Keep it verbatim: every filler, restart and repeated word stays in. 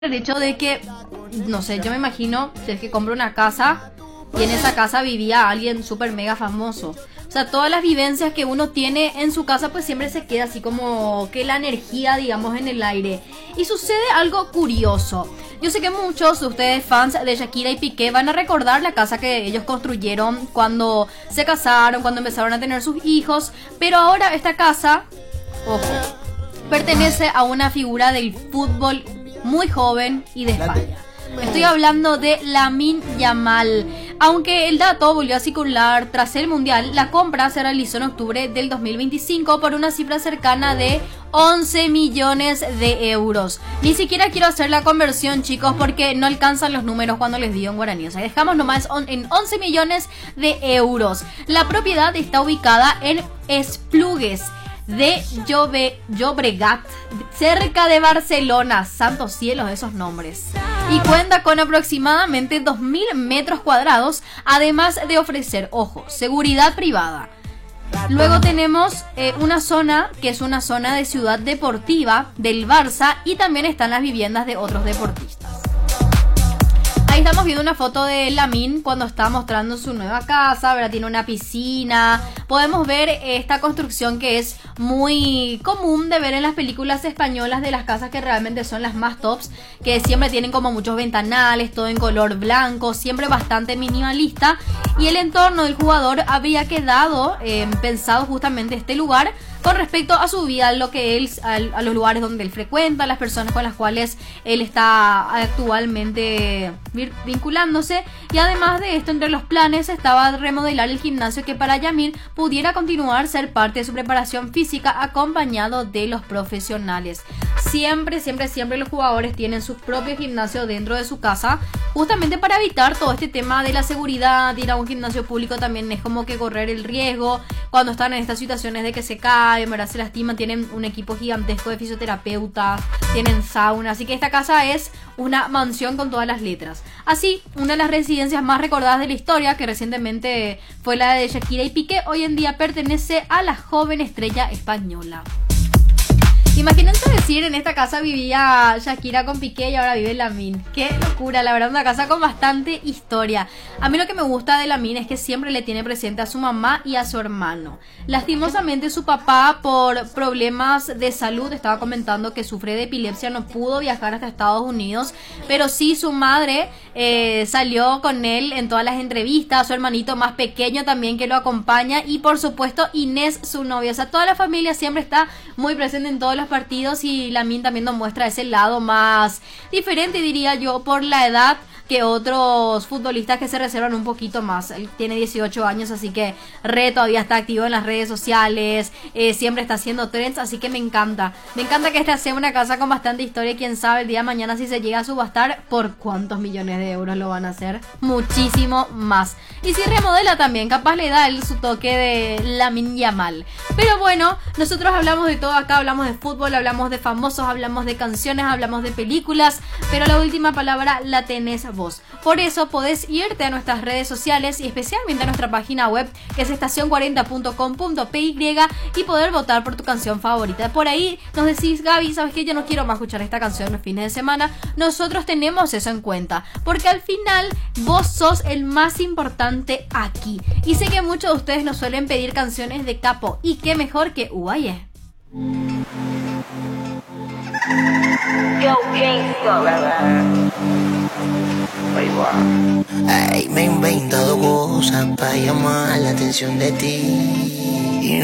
el hecho de que, no sé, yo me imagino si es que compro una casa y en esa casa vivía alguien súper mega famoso. O sea, todas las vivencias que uno tiene en su casa pues siempre se queda así como que la energía, digamos, en el aire. Y sucede algo curioso. Yo sé que muchos de ustedes fans de Shakira y Piqué van a recordar la casa que ellos construyeron cuando se casaron, cuando empezaron a tener sus hijos. Pero ahora esta casa, ojo, pertenece a una figura del fútbol muy joven y de España. Estoy hablando de Lamine Yamal. Aunque el dato volvió a circular tras el Mundial, la compra se realizó en octubre del dos mil veinticinco por una cifra cercana de once millones de euros. Ni siquiera quiero hacer la conversión, chicos, porque no alcanzan los números cuando les digo en guaraní. O sea, dejamos nomás en once millones de euros. La propiedad está ubicada en Esplugues de Llobe, Llobregat, cerca de Barcelona. Santos cielos esos nombres. Y cuenta con aproximadamente dos mil metros cuadrados, además de ofrecer, ojo, seguridad privada. Luego tenemos eh, una zona que es una zona de ciudad deportiva del Barça y también están las viviendas de otros deportistas. Ahí estamos viendo una foto de Lamine cuando está mostrando su nueva casa, ¿verdad? Tiene una piscina. Podemos ver esta construcción que es muy común de ver en las películas españolas, de las casas que realmente son las más tops, que siempre tienen como muchos ventanales, todo en color blanco, siempre bastante minimalista. Y el entorno del jugador habría quedado eh, pensado justamente este lugar con respecto a su vida, lo que él, a, a los lugares donde él frecuenta, las personas con las cuales él está actualmente vinculándose. Y además de esto, entre los planes estaba remodelar el gimnasio, que para Yamil pudiera continuar ser parte de su preparación física acompañado de los profesionales. Siempre, siempre, siempre los jugadores tienen su propio gimnasio dentro de su casa, justamente para evitar todo este tema de la seguridad. Ir a un gimnasio público también es como que correr el riesgo cuando están en estas situaciones de que se caen, ¿verdad? Se lastiman. Tienen un equipo gigantesco de fisioterapeutas, tienen sauna, así que esta casa es una mansión con todas las letras. Así, una de las residencias más recordadas de la historia, que recientemente fue la de Shakira y Piqué, hoy en día pertenece a la joven estrella española. Imagínense decir, en esta casa vivía Shakira con Piqué y ahora vive Lamine. Qué locura, la verdad, una casa con bastante historia. A mí lo que me gusta de Lamine es que siempre le tiene presente a su mamá y a su hermano. Lastimosamente su papá, por problemas de salud, estaba comentando que sufre de epilepsia, no pudo viajar hasta Estados Unidos, pero sí su madre eh, salió con él en todas las entrevistas, su hermanito más pequeño también que lo acompaña, y por supuesto Inés, su novia. O sea, toda la familia siempre está muy presente en todos los partidos, y Lamine también nos muestra ese lado más diferente, diría yo, por la edad, que otros futbolistas que se reservan un poquito más. Él tiene dieciocho años, así que re todavía está activo en las redes sociales, eh, siempre está haciendo trends, así que me encanta. Me encanta que esta sea una casa con bastante historia. Quién sabe el día de mañana si se llega a subastar, por cuántos millones de euros lo van a hacer. Muchísimo más. Y si remodela también, capaz le da él su toque de Lamine Yamal. Pero bueno, nosotros hablamos de todo acá, hablamos de fútbol, hablamos de famosos, hablamos de canciones, hablamos de películas, pero la última palabra la tenés vos. Por eso podés irte a nuestras redes sociales y especialmente a nuestra página web, que es estación cuarenta punto com punto p y, y poder votar por tu canción favorita. Por ahí nos decís: Gaby, ¿sabes qué? Yo no quiero más escuchar esta canción los fines de semana. Nosotros tenemos eso en cuenta, porque al final vos sos el más importante aquí. Y sé que muchos de ustedes nos suelen pedir canciones de capo, y qué mejor que Uvaye. Yo, Ay, me he inventado cosas para llamar la atención de ti.